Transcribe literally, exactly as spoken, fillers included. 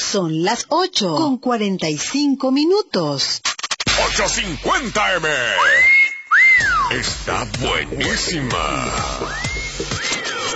Son las ocho con cuarenta y cinco minutos. ocho cincuenta eme. Está buenísima.